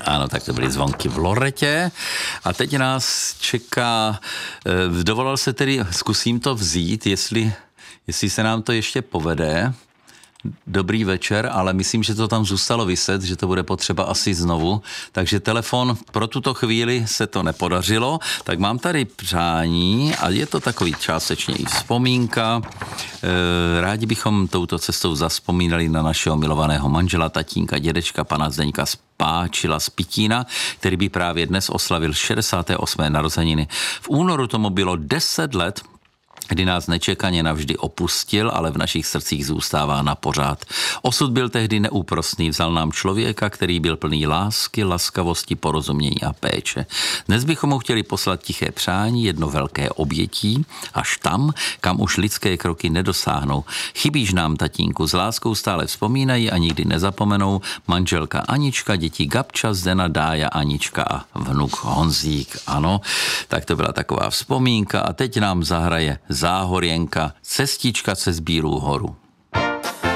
Ano, tak to byly zvonky v Loretě. A teď nás čeká, dovolal se tedy, zkusím to vzít, jestli se nám to ještě povede. Dobrý večer, ale myslím, že to tam zůstalo viset, že to bude potřeba asi znovu. Takže telefon, pro tuto chvíli se to nepodařilo, tak mám tady přání a je to takový částečně i vzpomínka. Rádi bychom touto cestou zavzpomínali na našeho milovaného manžela, tatínka, dědečka, pana Zdeňka Spáčila z Pitína, který by právě dnes oslavil 68. narozeniny. V únoru tomu bylo 10 let, kdy nás nečekaně navždy opustil, ale v našich srdcích zůstává na pořád. Osud byl tehdy neúprosný, vzal nám člověka, který byl plný lásky, laskavosti, porozumění a péče. Dnes bychom mu chtěli poslat tiché přání, jedno velké obětí, až tam, kam už lidské kroky nedosáhnou. Chybíš nám, tatínku, s láskou stále vzpomínají a nikdy nezapomenou manželka Anička, děti Gabča, Zdena, Dája, Anička a vnuk Honzík. Ano, tak to byla taková vzpomínka a teď nám zahraje Záhorjenka, Cestička cez Bílou horu.